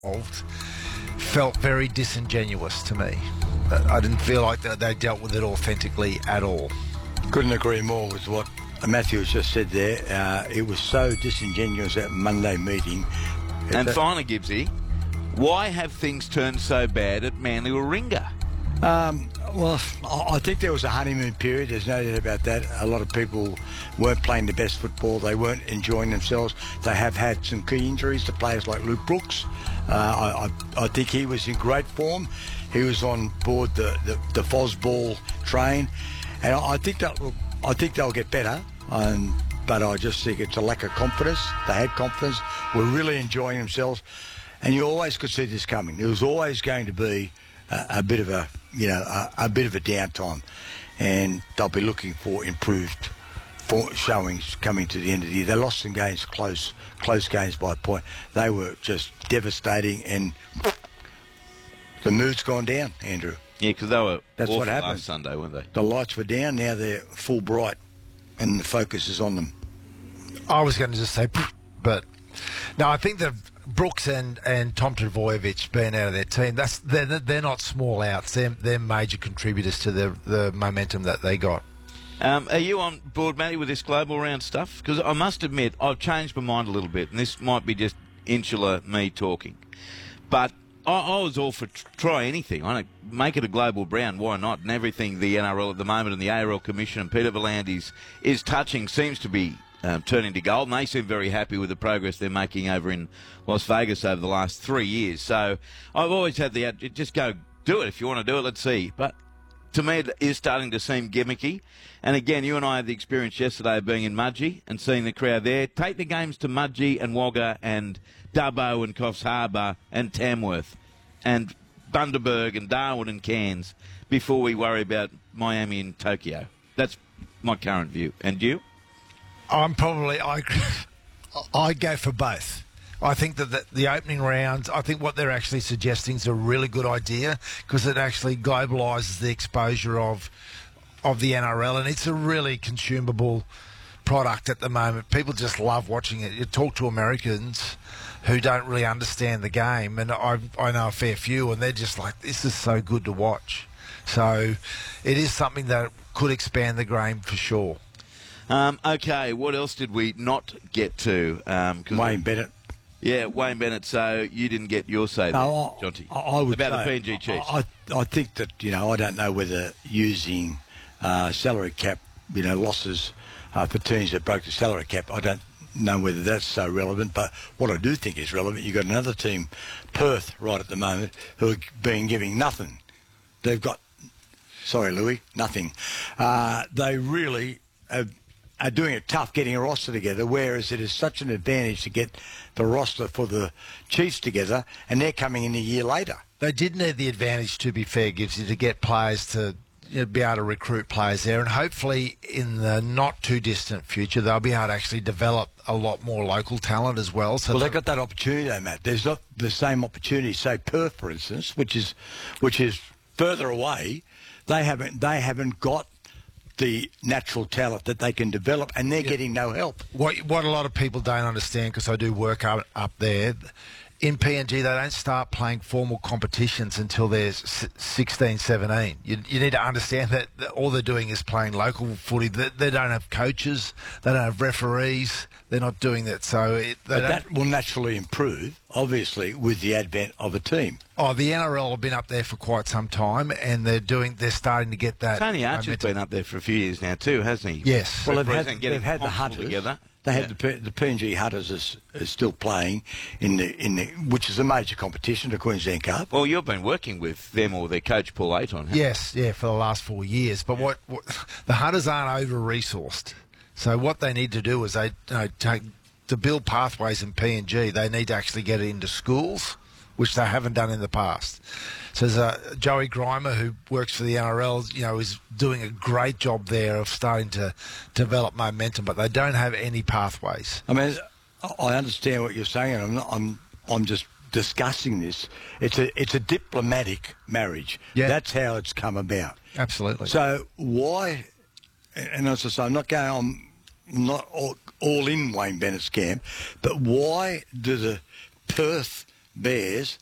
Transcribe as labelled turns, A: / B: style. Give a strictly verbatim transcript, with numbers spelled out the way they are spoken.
A: involved felt very disingenuous to me. I didn't feel like that they dealt with it authentically at all.
B: Couldn't agree more with what Matthew has just said there. Uh, it was so disingenuous at Monday meeting.
C: And
B: that,
C: finally, Gibbsy, why have things turned so bad at Manly Warringah?
B: Um, well, I think there was a honeymoon period. There's no doubt about that. A lot of people weren't playing the best football. They weren't enjoying themselves. They have had some key injuries to players like Luke Brooks. Uh, I, I, I think he was in great form. He was on board the, the, the Fosball train. And I, I think that I think they'll get better. Um, but I just think it's a lack of confidence. They had confidence. Were really enjoying themselves. And you always could see this coming. There was always going to be a, a bit of a, you know, a, a bit of a downtime. And they'll be looking for improved for showings coming to the end of the year. They lost some games, close close games by a point. They were just devastating, and the mood's gone down, Andrew.
C: Yeah, because they were
B: That's
C: awful
B: what happened.
C: last Sunday, weren't they?
B: The lights were down, now they're full bright, and the focus is on them.
A: I was going to just say, but no, I think that Brooks and, and Tom Trbojevic being out of their team, that's they're, they're not small outs. They're, they're major contributors to the, the momentum that they got.
C: Um, are you on board, Matty, with this global round stuff? Because I must admit, I've changed my mind a little bit, and this might be just insular me talking. But I, I was all for tr- try anything. I don't make it a global brand. Why not? And everything the N R L at the moment and the A R L Commission and Peter V'landys is touching seems to be um, turning to gold. And they seem very happy with the progress they're making over in Las Vegas over the last three years. So I've always had the just go do it if you want to do it. Let's see. But to me, it is starting to seem gimmicky. And again, you and I had the experience yesterday of being in Mudgee and seeing the crowd there. Take the games to Mudgee and Wagga and Dubbo and Coffs Harbour and Tamworth and Bundaberg and Darwin and Cairns before we worry about Miami and Tokyo. That's my current view. And you?
A: I'm probably, I, I go for both. I think that the, the opening rounds, I think what they're actually suggesting is a really good idea because it actually globalises the exposure of of the N R L, and it's a really consumable product at the moment. People just love watching it. You talk to Americans who don't really understand the game, and I, I know a fair few, and they're just like, this is so good to watch. So it is something that could expand the game for sure.
C: Um, okay, what else did we not get to? Um,
B: Wayne Bennett.
C: Yeah, Wayne Bennett. So you didn't get your say there,
B: no,
C: Jonty,
B: I, I would
C: about
B: say,
C: the P N G Chiefs.
B: I, I think that, you know, I don't know whether using uh, salary cap, you know, losses uh, for teams that broke the salary cap, I don't know whether that's so relevant. But what I do think is relevant, you've got another team, Perth, right at the moment, who are being giving nothing. They've got, sorry, Louis, nothing. Uh, they really have are doing it tough getting a roster together, whereas it is such an advantage to get the roster for the Chiefs together, and they're coming in a year later.
A: They did need the advantage, to be fair, Gibbsy, to get players to you know, be able to recruit players there, and hopefully in the not-too-distant future they'll be able to actually develop a lot more local talent as well. So
B: well, they've got that opportunity, though, Matt. There's not the same opportunity, say Perth, for instance, which is which is further away. They haven't they haven't got the natural talent that they can develop, and they're yeah. getting no help.
A: What what a lot of people don't understand, because I do work up, up there, in P N G they don't start playing formal competitions until they're sixteen, seventeen. You, you need to understand that all they're doing is playing local footy. They, they don't have coaches, they don't have referees, they're not doing that. So it,
B: But that will naturally improve, obviously, with the advent of a team.
A: Oh, the N R L have been up there for quite some time, and they're doing. They're starting to get that.
C: Tony Archer's momentum. Been up there for a few years now too, hasn't he?
A: Yes.
B: Well, they've had, they've had the Hunters
C: together.
B: They
C: yeah.
B: had the P, the P N G Hunters is, is still playing in the in the which is a major competition, the Queensland Cup.
C: Well, you've been working with them or their coach Paul Ayton.
A: Yes, yeah, for the last four years. But what, what the Hunters aren't over resourced. So what they need to do is they you know, take to build pathways in P N G. They need to actually get it into schools, which they haven't done in the past. So there's a Joey Grimer, who works for the N R L, you know, is doing a great job there of starting to develop momentum, but they don't have any pathways.
B: I mean, I understand what you're saying, and I'm not, I'm I'm just discussing this. It's a it's a diplomatic marriage.
A: Yeah.
B: That's how it's come about.
A: Absolutely.
B: So why? And as I say, I'm not going on, not all, all in Wayne Bennett's camp, but why do the Perth Bears